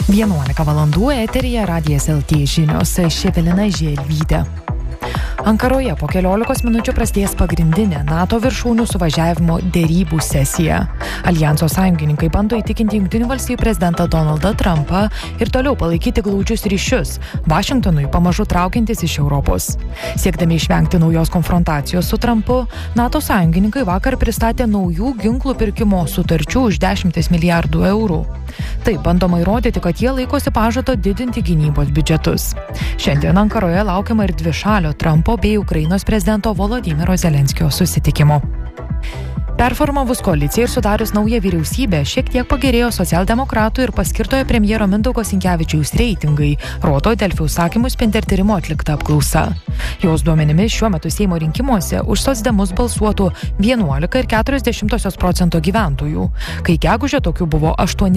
11 valandų eteryje Radijas LT žinios, Evelina Želvytė. Ankaroje po 15 minučių prasidės pagrindinė NATO viršūnių suvažiavimo derybų sesija. Aljanso sąjungininkai bando įtikinti Jungtinių valstijų prezidentą Donaldą Trumpą ir toliau palaikyti glaudžius ryšius, Vašingtonui pamažu traukiantis iš Europos. Siekdami išvengti naujos konfrontacijos su Trumpu, NATO sąjungininkai vakar pristatė naujų ginklų pirkimo sutarčių už 10 milijardų eurų. Taip bandoma įrodyti, kad jie laikosi pažado didinti gynybos biudžetus. Šiandien Ankaroje laukiama ir dvišalio Trumpo bei Ukrainos prezidento Volodymyro Zelenskio susitikimo. Performavus koaliciją ir sudarius naują vyriausybę, šiek tiek pagerėjo socialdemokratų ir paskirtojo premjero Mindaugo Sinkevičiaus reitingai, rodo Delfi užsakymus Spinter tyrimo atlikta apklausa. Jos duomenimis šiuo metu Seimo rinkimuose už socdemus balsuotų 11,4% gyventojų, kai gegužę tokių buvo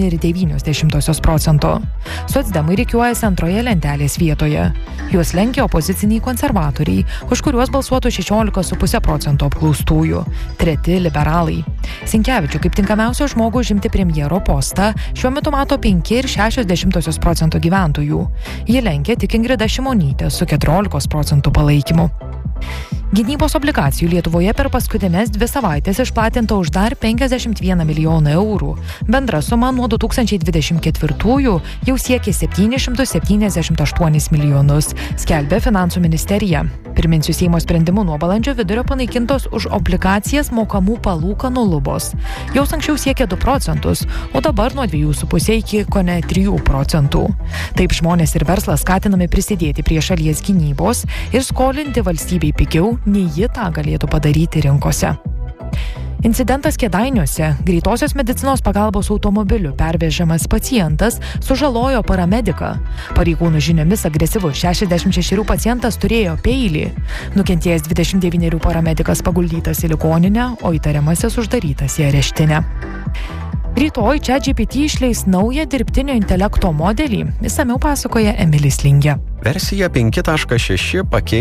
8,9%. Socdemai rikiuojasi antroje lentelės vietoje. Juos lenkia opoziciniai konservatoriai, už kuriuos balsuotų 16,5% apklaustųjų. Treti liberalai. Sinkevičių kaip tinkamiausio žmogų užimti premjero postą šiuo metu mato 5,6% gyventojų. Ji lenkia tik Ingrida Šimonytė su 14% palaikymu. Gynybos obligacijų Lietuvoje per paskutinės 2 savaitės išplatinta už dar 51 milijoną eurų. Bendra suma nuo 2024 jau siekia 778 milijonus, skelbė Finansų ministerija. Priminsiu, Seimo sprendimu nuo balandžio vidurio panaikintos už obligacijas mokamų palūkanų lubos. Jos anksčiau siekė 2%, o dabar nuo 2,5 iki kone 3%. Taip žmonės ir verslas skatinami prisidėti prie šalies gynybos ir skolinti valstybei pigiau, nei ji tą galėtų padaryti rinkose. Incidentas Kėdainiuose. Greitosios medicinos pagalbos automobiliu pervežamas pacientas sužalojo paramediką. Pareigūnų žiniomis agresyvus 66 pacientas turėjo peilį. Nukentėjęs 29 paramedikas paguldytas į ligoninę, o įtariamasis uždarytas į areštinę. Rytoj ChatGPT išleis naują dirbtinio intelekto modelį, išsamiau pasakoja Emilis Lingė. Versija 5.6 pakeis